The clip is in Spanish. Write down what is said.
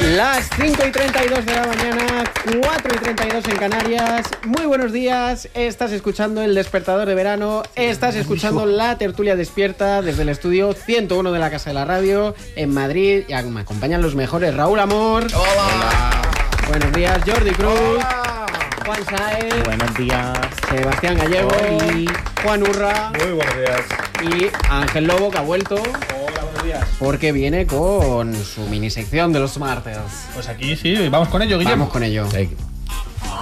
Las 5:32 de la mañana, 4:32 en Canarias. Muy buenos días, estás escuchando El Despertador de Verano, estás escuchando La Tertulia Despierta desde el estudio 101 de la Casa de la Radio en Madrid. Ya me acompañan los mejores: Raúl Amor. Hola. Buenos días, Jordi Cruz. Hola. Juan Saez. Buenos días. Sebastián Gallego. Hola. Juan Urra. Muy buenos días. Y Ángel Lobo, que ha vuelto. Hola, buenos días. Porque viene con su mini sección de los martes. Pues aquí sí, vamos con ello, Guillermo. Vamos con ello. Sí.